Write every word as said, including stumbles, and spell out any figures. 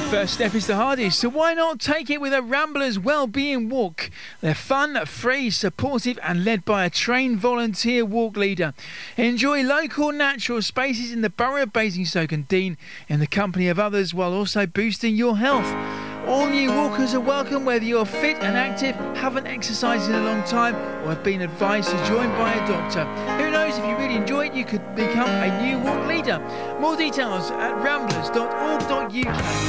First step is the hardest, so why not take it with a Ramblers Wellbeing Walk? They're fun, free, supportive and led by a trained volunteer walk leader. Enjoy local natural spaces in the borough of Basingstoke and Dean in the company of others while also boosting your health. All new walkers are welcome whether you're fit and active, haven't exercised in a long time or have been advised to join by a doctor. Who knows, if you really enjoy it, you could become a new walk leader. More details at ramblers dot org dot U K.